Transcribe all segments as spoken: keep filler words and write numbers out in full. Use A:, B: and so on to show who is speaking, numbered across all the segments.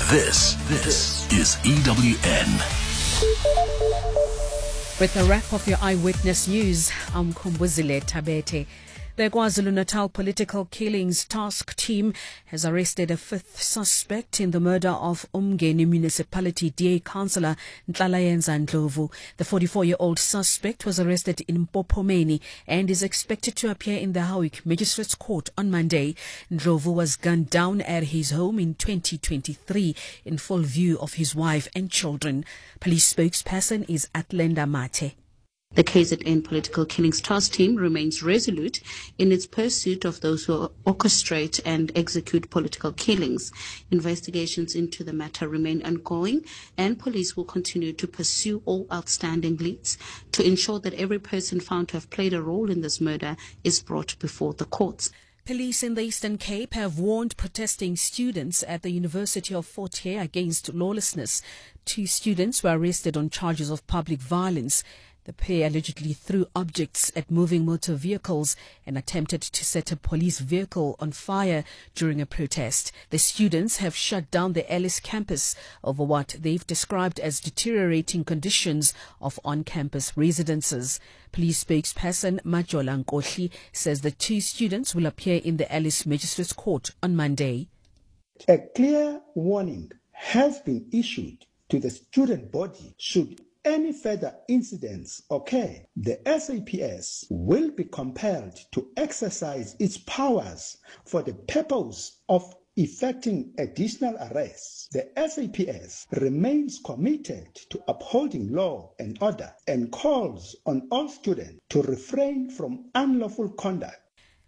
A: This, this is E W N.
B: With a wrap of your eyewitness news, I'm Kumbuzile Tabete. The KwaZulu-Natal Political Killings Task Team has arrested a fifth suspect in the murder of Umgeni Municipality D A Councillor Nhlalayenza Ndlovu. The forty-four-year-old suspect was arrested in Mpopomeni and is expected to appear in the Howick Magistrates Court on Monday. Ndlovu was gunned down at his home in twenty twenty-three in full view of his wife and children. Police spokesperson is Atlenda Mate.
C: The K Z N Political Killings Task Team remains resolute in its pursuit of those who orchestrate and execute political killings. Investigations into the matter remain ongoing, and police will continue to pursue all outstanding leads to ensure that every person found to have played a role in this murder is brought before the courts.
B: Police in the Eastern Cape have warned protesting students at the University of Fort Hare against lawlessness. Two students were arrested on charges of public violence. The pair allegedly threw objects at moving motor vehicles and attempted to set a police vehicle on fire during a protest. The students have shut down the Alice campus over what they've described as deteriorating conditions of on-campus residences. Police spokesperson Majola Nkohli says the two students will appear in the Alice Magistrates Court on Monday.
D: A clear warning has been issued to the student body should any further incidents occur. The S A P S will be compelled to exercise its powers for the purpose of effecting additional arrests. The S A P S remains committed to upholding law and order and calls on all students to refrain from unlawful conduct.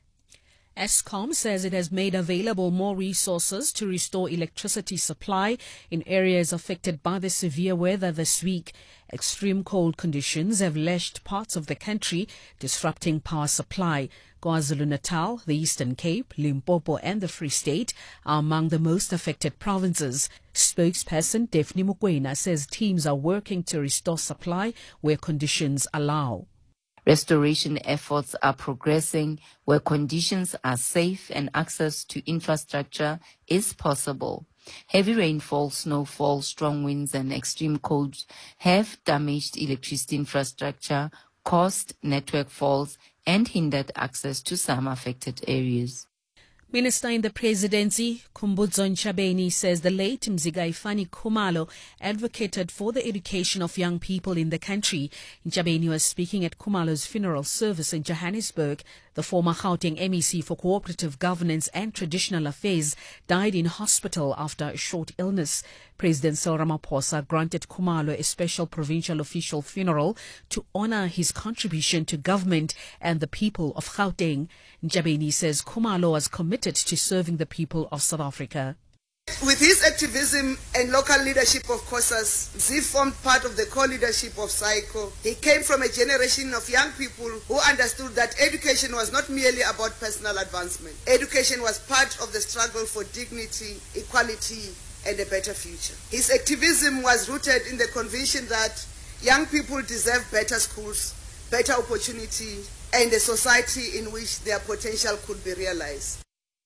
B: Eskom says it has made available more resources to restore electricity supply in areas affected by the severe weather this week. Extreme cold conditions have lashed parts of the country, disrupting power supply. KwaZulu-Natal, the Eastern Cape, Limpopo and the Free State are among the most affected provinces. Spokesperson Daphne Mukwena says teams are working to restore supply where conditions allow.
E: Restoration efforts are progressing where conditions are safe and access to infrastructure is possible. Heavy rainfall, snowfall, strong winds and extreme cold have damaged electricity infrastructure, caused network faults and hindered access to some affected areas.
B: Minister in the Presidency, Khumbudzo Ntshabeni, says the late Mzikaifani Khumalo advocated for the education of young people in the country. Ntshabeni was speaking at Khumalo's funeral service in Johannesburg. The former Gauteng M E C for Cooperative Governance and Traditional Affairs died in hospital after a short illness. President Cyril Ramaphosa granted Khumalo a special provincial official funeral to honor his contribution to government and the people of Gauteng. Ntshabeni says Khumalo was committed to serving the people of South Africa.
F: With his activism and local leadership of COSAS, Z formed part of the co-leadership of SAICO. He came from a generation of young people who understood that education was not merely about personal advancement. Education was part of the struggle for dignity, equality, and a better future. His activism was rooted in the conviction that young people deserve better schools, better opportunity, and a society in which their potential could be realized.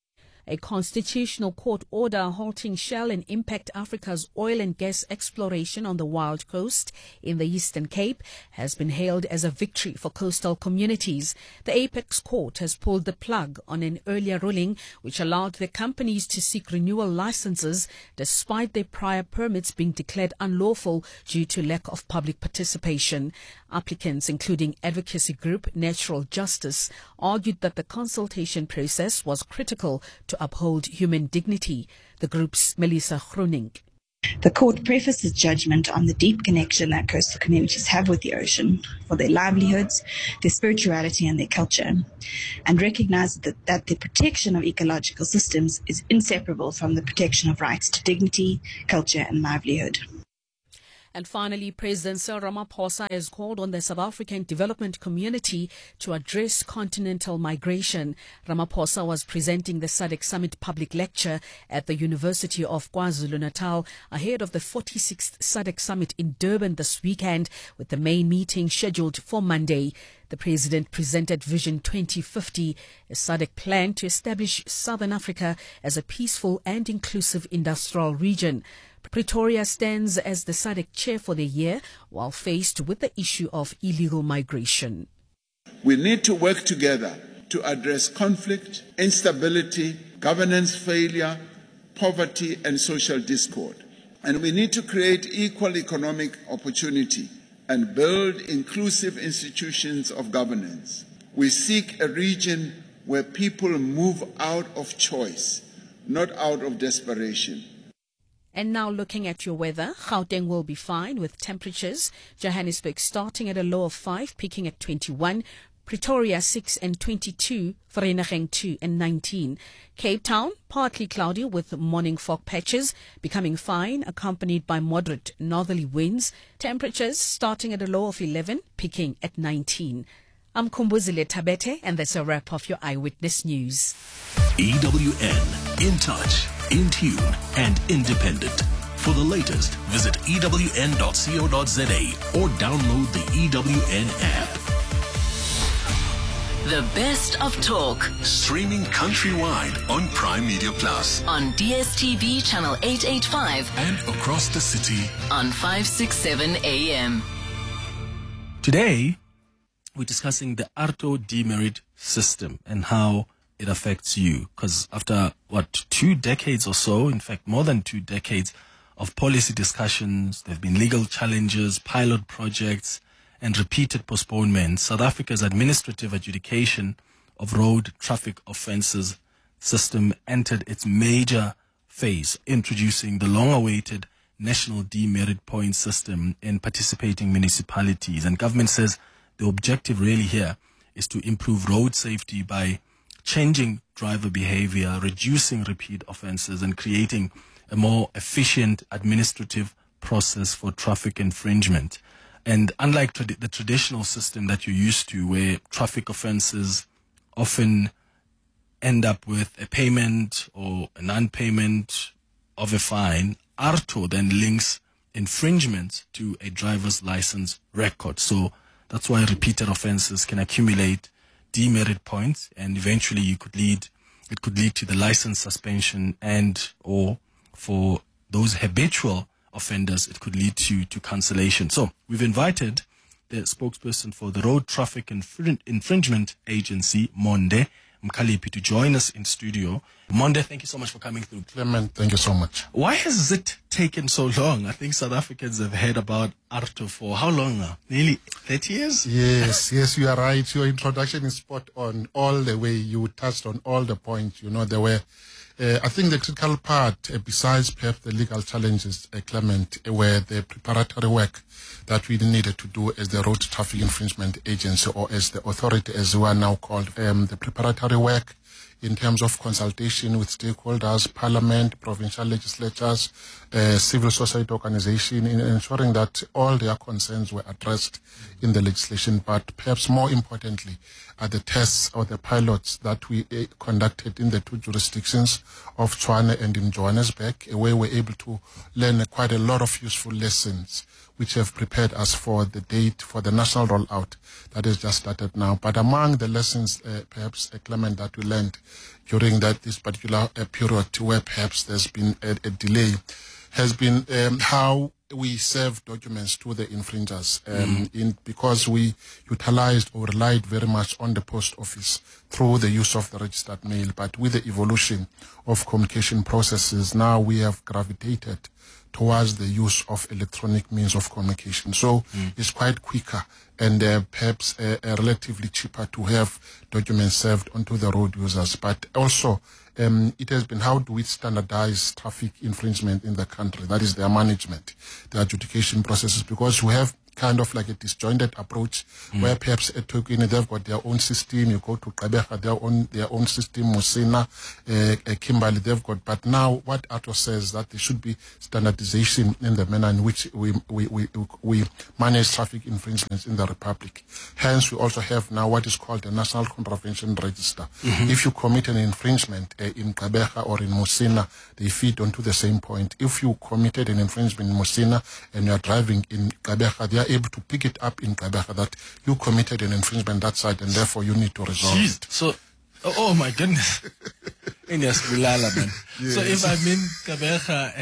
B: A constitutional court order halting Shell and Impact Africa's oil and gas exploration on the Wild Coast in the Eastern Cape has been hailed as a victory for coastal communities. The Apex Court has pulled the plug on an earlier ruling which allowed the companies to seek renewal licenses despite their prior permits being declared unlawful due to lack of public participation. Applicants, including advocacy group Natural Justice, argued that the consultation process was critical to uphold human dignity. The group's Melissa Groening.
G: The court prefaced its judgment on the deep connection that coastal communities have with the ocean for their livelihoods, their spirituality and their culture, and recognized that, that the protection of ecological systems is inseparable from the protection of rights to dignity, culture and livelihood.
B: And finally, President Cyril Ramaphosa has called on the South African development community to address continental migration. Ramaphosa was presenting the S A D C Summit public lecture at the University of KwaZulu-Natal ahead of the forty-sixth S A D C Summit in Durban this weekend, with the main meeting scheduled for Monday. The president presented Vision twenty fifty, a S A D C plan to establish Southern Africa as a peaceful and inclusive industrial region. Pretoria stands as the S A D C chair for the year, while faced with the issue of illegal migration.
H: We need to work together to address conflict, instability, governance failure, poverty, and social discord. And we need to create equal economic opportunity and build inclusive institutions of governance. We seek a region where people move out of choice, not out of desperation.
B: And now looking at your weather, Gauteng will be fine with temperatures. Johannesburg starting at a low of five, peaking at twenty-one. Pretoria six and twenty-two, Vereeniging two and nineteen. Cape Town partly cloudy with morning fog patches, becoming fine, accompanied by moderate northerly winds. Temperatures starting at a low of eleven, peaking at nineteen. I'm Kumbuzile Tabete, and that's a wrap of your Eyewitness News.
A: E W N, in touch, in tune, and independent. For the latest, visit E W N dot co dot za or download the E W N app.
I: The best of talk.
A: Streaming countrywide on Prime Media Plus.
I: On D S T V channel eight eighty-five.
A: And across the city.
I: On five sixty-seven A M.
J: Today, we're discussing the ARTO demerit system and how it affects you. Because after, what, two decades or so, in fact, more than two decades of policy discussions, there have been legal challenges, pilot projects, and repeated postponements, South Africa's administrative adjudication of road traffic offences system entered its major phase, introducing the long-awaited national demerit point system in participating municipalities. And government says the objective really here is to improve road safety by changing driver behavior, reducing repeat offences, and creating a more efficient administrative process for traffic infringement. And unlike trad- the traditional system that you're used to, where traffic offences often end up with a payment or a non-payment of a fine, ARTO then links infringement to a driver's license record. So that's why repeated offences can accumulate demerit points, and eventually you could lead, it could lead to the license suspension, and or for those habitual offenders, it could lead to, to cancellation. So we've invited the spokesperson for the Road Traffic Infring- Infringement Agency, Monde Mkhaliphi, to join us in studio. Monde, thank you so much for coming through.
K: Clement, thank you so much.
J: Why has it taken so long? I think South Africans have heard about ARTO for how long now? Nearly thirty years?
K: Yes, yes, you are right. Your introduction is spot on all the way. You touched on all the points. You know, there were Uh, I think the critical part, uh, besides perhaps the legal challenges, uh, Clement, uh, were the preparatory work that we needed to do as the Road Traffic Infringement Agency, or as the authority, as we are now called. Um, the preparatory work in terms of consultation with stakeholders, parliament, provincial legislatures, uh, civil society organization, in ensuring that all their concerns were addressed in the legislation. But perhaps more importantly, are the tests or the pilots that we uh, conducted in the two jurisdictions of Tshwane and in Johannesburg, where we were able to learn uh, quite a lot of useful lessons, which have prepared us for the date for the national rollout that has just started now. But among the lessons, uh, perhaps, uh, Clement, that we learned during that this particular uh, period, where perhaps there's been a, a delay, has been um, how we serve documents to the infringers, um, mm. in because we utilized or relied very much on the post office through the use of the registered mail. But with the evolution of communication processes, now we have gravitated towards the use of electronic means of communication. So mm. it's quite quicker and uh, perhaps uh, uh, relatively cheaper to have documents served onto the road users. But also, um, it has been how do we standardize traffic infringement in the country? That is their management, the adjudication processes, because we have kind of like a disjointed approach, mm. where perhaps eThekwini, they've got their own system. You go to Gqeberha, their own their own system. Mosina, uh, uh, Kimberley, they've got. But now, what ARTO says that there should be standardization in the manner in which we we we, we manage traffic infringements in the Republic. Hence, we also have now what is called the National Contravention Register. Mm-hmm. If you commit an infringement uh, in Gqeberha or in Mosina, they feed onto the same point. If you committed an infringement in Mosina and you are driving in Gqeberha, they are able to pick it up in Gqeberha that you committed an infringement that side, and therefore you need to resolve
J: Jeez.
K: it.
J: So, oh, oh my goodness. Yes. So if I'm in Gqeberha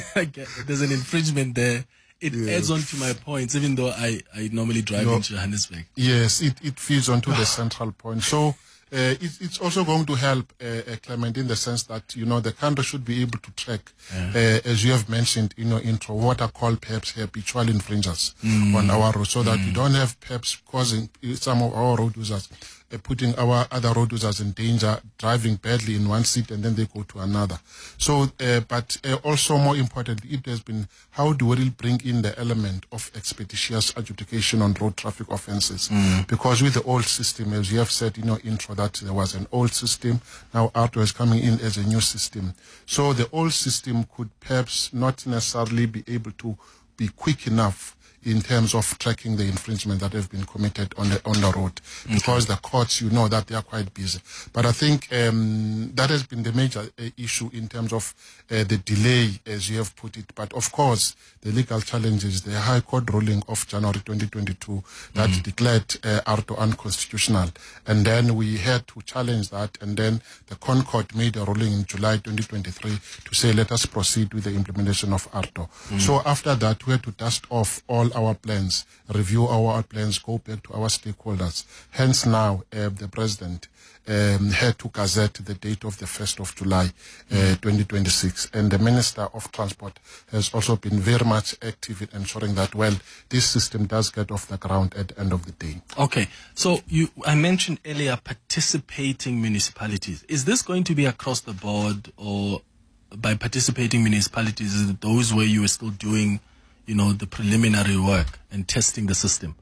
J: and there's an infringement there, it yes. adds on to my points, even though I, I normally drive no. in Johannesburg.
K: Yes, it, it feeds onto the central point. So uh, it, it's also going to help, uh, uh, Clement, in the sense that, you know, the country should be able to track, yeah. uh, as you have mentioned in your intro, what are called perhaps habitual infringers mm. on our road, so that mm. we don't have perhaps causing some of our road users uh, putting our other road users in danger, driving badly in one seat and then they go to another. So, uh, but uh, also more importantly, it has been, how do we bring in the element of expeditious adjudication on road traffic offences? Mm. Because with the old system, as you have said in your intro, that there was an old system, now ARTO is coming in as a new system. So the old system could perhaps not necessarily be able to be quick enough in terms of tracking the infringement that have been committed on the on the road, okay. because the courts, you know, that they are quite busy. But I think um, that has been the major uh, issue in terms of uh, the delay, as you have put it. But of course, the legal challenges, the High Court ruling of January twenty twenty-two that mm-hmm. declared uh, ARTO unconstitutional, and then we had to challenge that, and then the ConCourt made a ruling in July twenty twenty-three to say let us proceed with the implementation of ARTO. Mm-hmm. So after that, we had to dust off all our plans, review our plans, go back to our stakeholders. Hence now, uh, the President um, had to gazette the date of the first of July, uh, mm. twenty twenty-six. And the Minister of Transport has also been very much active in ensuring that, well, this system does get off the ground at the end of the day.
J: Okay. So you, I mentioned earlier participating municipalities. Is this going to be across the board, or by participating municipalities, is it those where you are still doing, you know, the preliminary work and testing the system?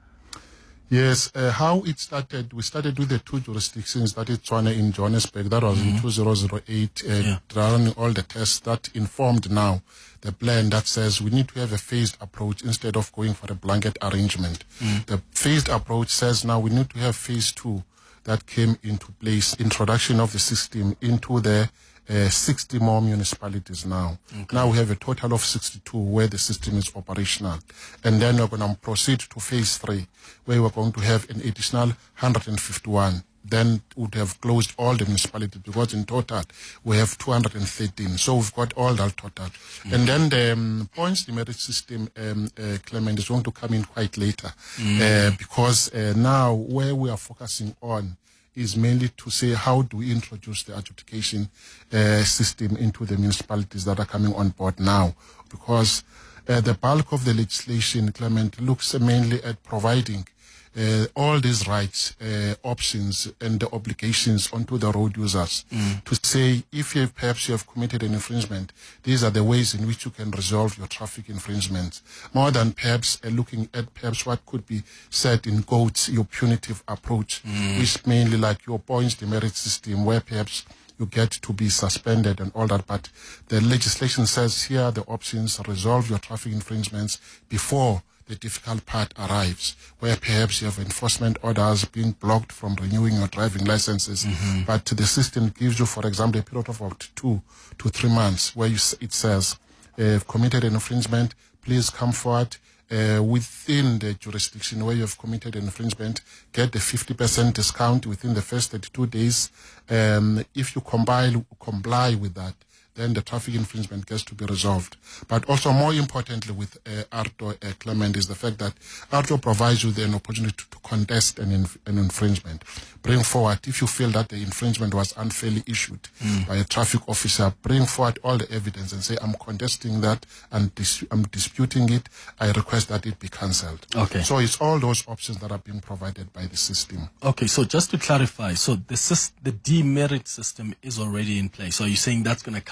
K: Yes, uh, how it started, we started with the two jurisdictions, that is Tshwane in Johannesburg, that was mm-hmm. in two thousand eight, uh, yeah. running all the tests that informed now the plan that says we need to have a phased approach instead of going for a blanket arrangement. Mm. The phased approach says now we need to have phase two that came into place, introduction of the system into the Uh, sixty more municipalities now. Okay. Now we have a total of sixty-two where the system is operational. And then we're going to proceed to phase three, where we're going to have an additional one hundred fifty-one. Then we would have closed all the municipalities, because in total we have two hundred thirteen. So we've got all that total. Mm-hmm. And then the um, points demerit system, um, uh, Clement, is going to come in quite later. Mm-hmm. uh, because uh, now where we are focusing on is mainly to say how do we introduce the adjudication uh, system into the municipalities that are coming on board now. Because uh, the bulk of the legislation, Clement, looks mainly at providing uh, all these rights, uh, options and the obligations onto the road users mm. to say, if you have, perhaps you have committed an infringement, these are the ways in which you can resolve your traffic infringements, more than perhaps uh, looking at perhaps what could be said in quotes, your punitive approach, mm. which mainly like your points demerit system, where perhaps you get to be suspended and all that. But the legislation says here are the options, resolve your traffic infringements before the difficult part arrives, where perhaps you have enforcement orders being blocked from renewing your driving licenses. Mm-hmm. But the system gives you, for example, a period of about two to three months where you, it says, uh, committed an infringement, please come forward uh, within the jurisdiction where you have committed an infringement, get the fifty percent discount within the first thirty-two days. Um, if you comply, comply with that, then the traffic infringement gets to be resolved. But also more importantly with uh, ARTO, uh, Clement, is the fact that ARTO provides you the, an opportunity to, to contest an, inf an infringement. Bring forward, if you feel that the infringement was unfairly issued mm. by a traffic officer, bring forward all the evidence and say, I'm contesting that and dis I'm disputing it. I request that it be cancelled.
J: Okay.
K: So it's all those options that are being provided by the system.
J: Okay, so just to clarify, so the, the demerit system is already in place. So you're saying that's going to come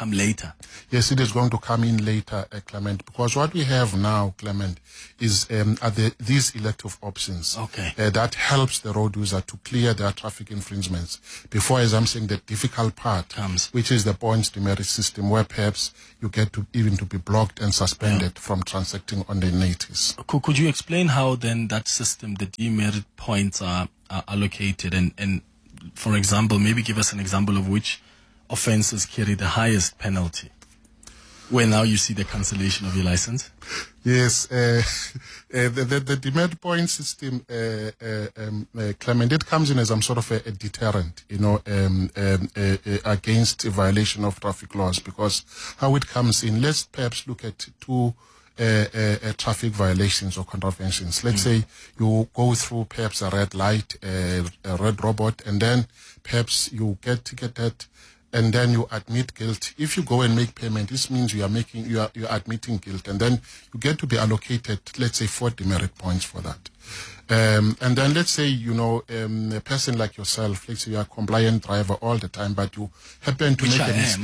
J: come later.
K: Yes, it is going to come in later, uh, Clement, because what we have now, Clement, is um, are the, these elective options
J: okay.
K: uh, that helps the road user to clear their traffic infringements before, as I'm saying, the difficult part
J: comes,
K: which is the points demerit system, where perhaps you get to even to be blocked and suspended yeah. from transacting on the natives.
J: Could, could you explain how then that system, the demerit points are, are allocated, and, and for example, maybe give us an example of which offenses carry the highest penalty, where now you see the cancellation of your license?
K: Yes, uh, uh, the, the, the demerit point system, uh, uh, um, uh, Clement, it comes in as some sort of a, a deterrent, you know, um, um, uh, uh, against a violation of traffic laws, because how it comes in, let's perhaps look at two uh, uh, uh, traffic violations or contraventions. Let's mm. say you go through perhaps a red light, uh, a red robot, and then perhaps you get ticketed, and then you admit guilt. If you go and make payment, this means you are making, you are, you are admitting guilt, and then you get to be allocated, let's say, four demerit points for that. Um, and then let's say, you know, um, a person like yourself, let's say you are a compliant driver all the time, but you happen to
J: Which
K: make
J: I
K: a
J: am.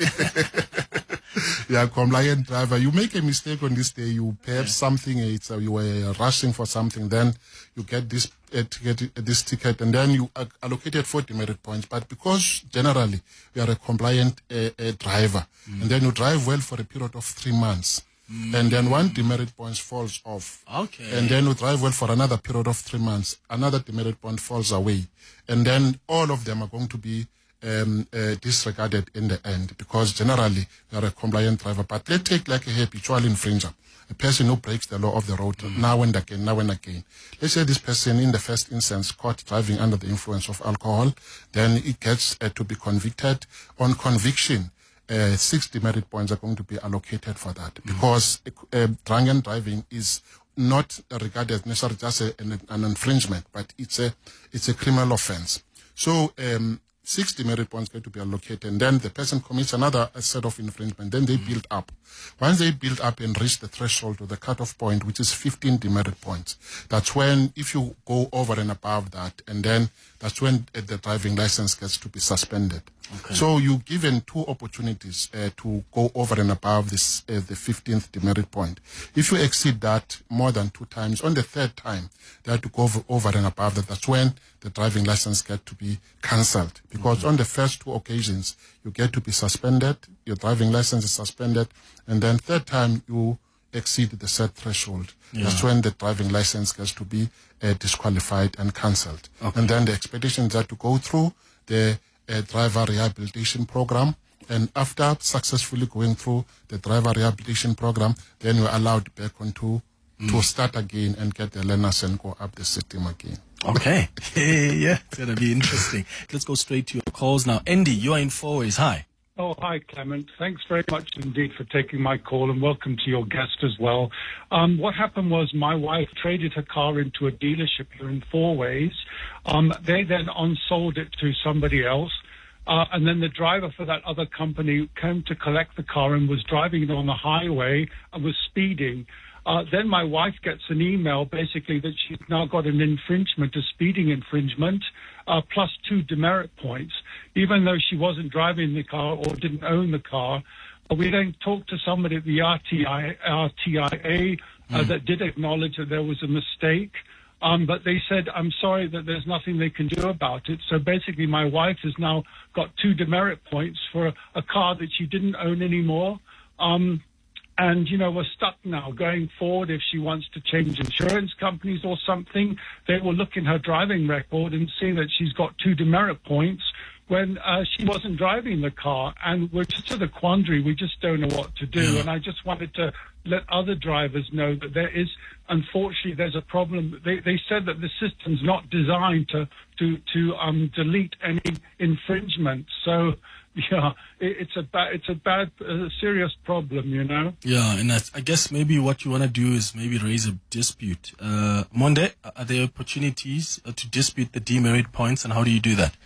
K: mistake. You are a compliant driver. You make a mistake on this day. You perhaps
J: yeah.
K: something, it's, uh, you were rushing for something, then you get this uh, ticket, uh, this ticket, and then you are allocated four demerit points. But because generally you are a compliant uh, uh, driver, mm. and then you drive well for a period of three months, mm. and then one demerit point falls off.
J: Okay.
K: And then you drive well for another period of three months, another demerit point falls away, and then all of them are going to be Um, uh, disregarded in the end, because generally you are a compliant driver. But let's take like a habitual infringer, a person who breaks the law of the road mm. now and again, now and again. Let's say this person in the first instance caught driving under the influence of alcohol, then it gets uh, to be convicted. On conviction, uh, six demerit points are going to be allocated for that, mm. because uh, drunken driving is not regarded necessarily just a, an, an infringement, but it's a it's a criminal offense. So um, six demerit points going to be allocated, and then the person commits another set of infringement. Then they mm. build up. Once they build up and reach the threshold to the cutoff point, which is fifteen demerit points, that's when, if you go over and above that, and then that's when uh, the driving license gets to be suspended. Okay. So you're given two opportunities uh, to go over and above this, uh, the fifteenth demerit point. If you exceed that more than two times, on the third time, they have to go over, over and above that. That's when the driving license gets to be cancelled. Because mm-hmm. on the first two occasions, you get to be suspended, your driving license is suspended, and then third time you exceed the set threshold. Yeah. That's when the driving license gets to be uh, disqualified and cancelled. Okay. And then the expeditions have to go through the uh, driver rehabilitation program. And after successfully going through the driver rehabilitation program, then you're allowed back onto mm. to start again and get the learners and go up the system again.
J: Okay. Yeah, it's going to be interesting. Let's go straight to your calls now. Andy, you are in Four Ways. Hi.
L: Oh, hi, Clement. Thanks very much indeed for taking my call, and welcome to your guest as well. Um, what happened was my wife traded her car into a dealership here in Four Ways. Um, they then on-sold it to somebody else, uh, and then the driver for that other company came to collect the car and was driving it on the highway and was speeding. Uh, then my wife gets an email basically that she's now got an infringement, a speeding infringement, uh, plus two demerit points, even though she wasn't driving the car or didn't own the car. Uh, we then talked to somebody at the R T I, R T I A uh, mm. that did acknowledge that there was a mistake. Um, but they said, I'm sorry that there's nothing they can do about it. So basically my wife has now got two demerit points for a, a car that she didn't own anymore. Um, And, you know, we're stuck now going forward. If she wants to change insurance companies or something, they will look in her driving record and see that she's got two demerit points when uh, she wasn't driving the car. And we're just at a quandary. We just don't know what to do. Yeah. And I just wanted to let other drivers know that there is, unfortunately, there's a problem. They, they said that the system's not designed to, to, to um, delete any infringement. So... Yeah, it's a bad, it's a bad, uh, serious problem, you know.
J: Yeah, and I, I guess maybe what you want to do is maybe raise a dispute. Uh, Monde, are there opportunities uh, to dispute the demerit points, and how do you do that?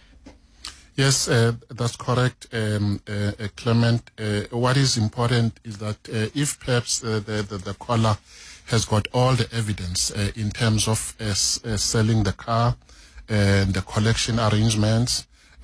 K: Yes, uh, that's correct, um, uh, uh, Clement. Uh, what is important is that uh, if perhaps uh, the, the the caller has got all the evidence uh, in terms of uh, s- uh, selling the car and the collection arrangements.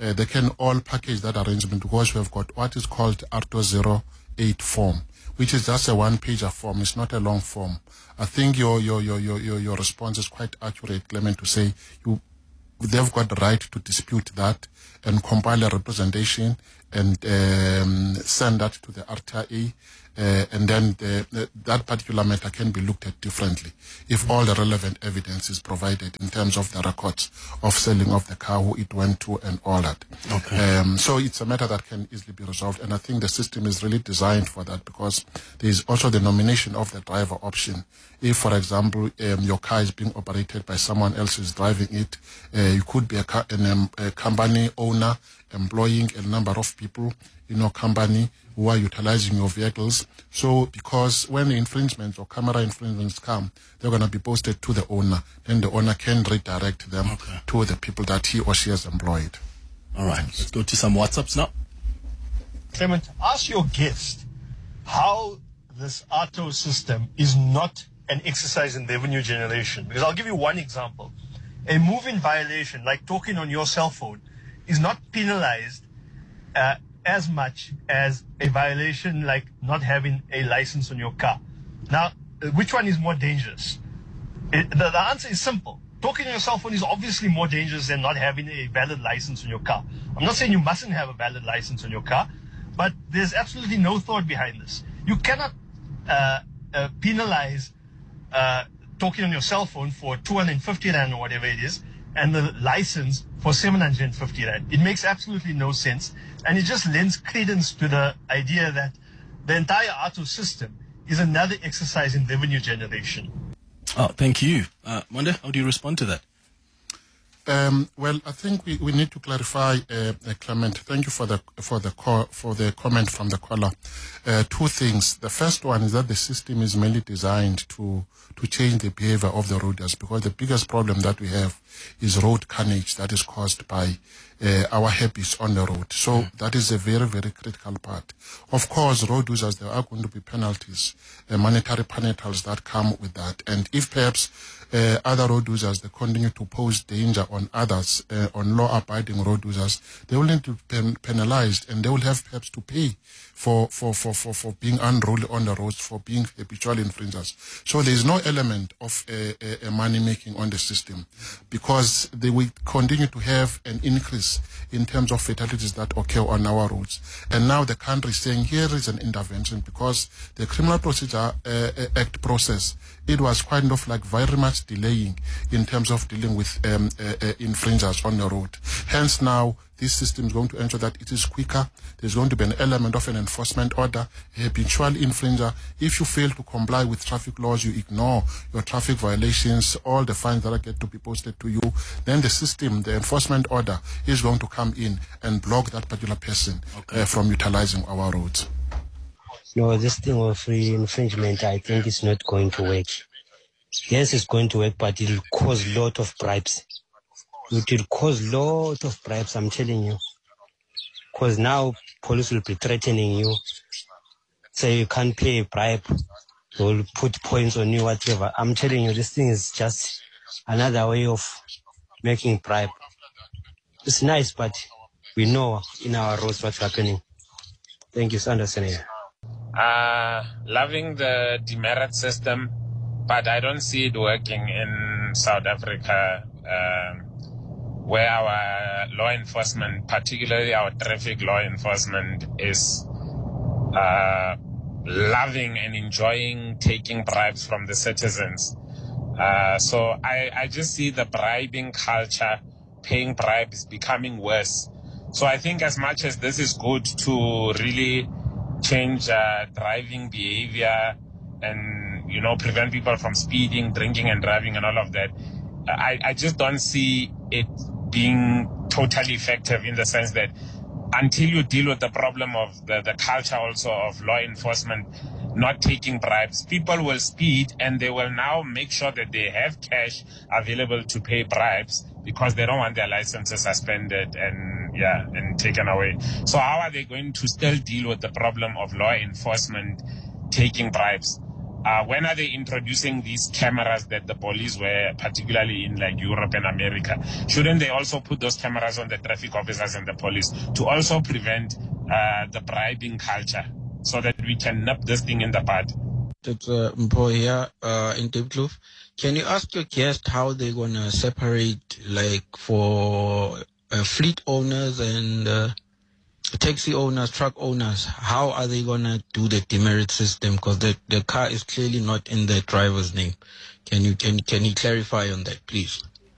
K: uh, they can all package that arrangement, because we have got what is called A R T O zero eight form, which is just a one-pager form. It's not a long form. I think your your your your your, your response is quite accurate, Clement, to say you they've got the right to dispute that and compile a representation and um, send that to the R T I A, uh, and then the, the, that particular matter can be looked at differently if all the relevant evidence is provided in terms of the records of selling of the car, who it went to, and all that.
J: Okay.
K: Um, so it's a matter that can easily be resolved, and I think the system is really designed for that, because there is also the nomination of the driver option. If, for example, um, your car is being operated by someone else who's driving it, uh, you could be a, car, an, um, a company owner employing a number of people in your company who are utilizing your vehicles. So because when the infringements or camera infringements come, they're going to be posted to the owner. Then the owner can redirect them okay. to the people that he or she has employed.
J: All right, let's go to some WhatsApps now.
M: Clement, ask your guest how this A R T O system is not an exercise in revenue generation. Because I'll give you one example. A moving violation, like talking on your cell phone, is not penalized uh, as much as a violation like not having a license on your car. Now, which one is more dangerous? It, the, the answer is simple. Talking on your cell phone is obviously more dangerous than not having a valid license on your car. I'm not saying you mustn't have a valid license on your car, but there's absolutely no thought behind this. You cannot uh, uh, penalize uh, talking on your cell phone for two hundred fifty rand or whatever it is, and the license for seven hundred fifty rand. It makes absolutely no sense, and it just lends credence to the idea that the entire A R T O system is another exercise in revenue generation.
J: Oh, thank you. Uh, Monde, how do you respond to that?
K: Um, well, I think we, we need to clarify, uh, uh, Clement. Thank you for the for the call, for the comment from the caller. Uh, two things. The first one is that the system is mainly designed to to change the behavior of the roaders, because the biggest problem that we have is road carnage that is caused by uh, our habits on the road. So mm. that is a very, very critical part. Of course, road users, there are going to be penalties, uh, monetary penalties that come with that. And if perhaps uh, other road users, they continue to pose danger on others, uh, on law-abiding road users, they will need to be pen penalized, and they will have perhaps to pay for, for, for, for, for being unruly on the roads, for being habitual infringers. So there is no element of uh, uh, money-making on the system, because they will continue to have an increase in terms of fatalities that occur on our roads. And now the country is saying here is an intervention, because the Criminal Procedure uh, Act process, it was kind of like very much delaying in terms of dealing with um, uh, uh, infringers on the road. Hence now, this system is going to ensure that it is quicker. There's going to be an element of an enforcement order, a habitual infringer. If you fail to comply with traffic laws, you ignore your traffic violations, all the fines that are get to be posted to you, then the system, the enforcement order, is going to come in and block that particular person okay. uh, from utilizing our roads.
N: No, this thing of free infringement, I think it's not going to work. Yes, it's going to work, but it will cause a lot of bribes. It will cause a lot of bribes, I'm telling you. Because now police will be threatening you. Say you can't pay a bribe. They will put points on you, whatever. I'm telling you, this thing is just another way of making bribe. It's nice, but we know in our roads what's happening. Thank you, Sanderson here.
O: Uh, loving the demerit system, but I don't see it working in South Africa, uh, where our law enforcement, particularly our traffic law enforcement, is uh, loving and enjoying taking bribes from the citizens. Uh, so I, I just see the bribing culture, paying bribes, becoming worse. So I think as much as this is good to really change uh, driving behavior and, you know, prevent people from speeding, drinking and driving and all of that, I, I just don't see it being totally effective, in the sense that until you deal with the problem of the, the culture also of law enforcement not taking bribes, people will speed, and they will now make sure that they have cash available to pay bribes, because they don't want their licenses suspended and yeah and taken away. So how are they going to still deal with the problem of law enforcement taking bribes? Uh, when are they introducing these cameras that the police were, particularly in like Europe and America? Shouldn't they also put those cameras on the traffic officers and the police to also prevent uh, the bribing culture so that we can nip this thing in the bud?
P: It's uh, Mpo here uh, in Diepkloof. Can you ask your guest how they're going to separate, like, for uh, fleet owners and uh, taxi owners, truck owners, how are they going to do the demerit system? Because the, the car is clearly not in the driver's name. Can you can can you clarify on that, please?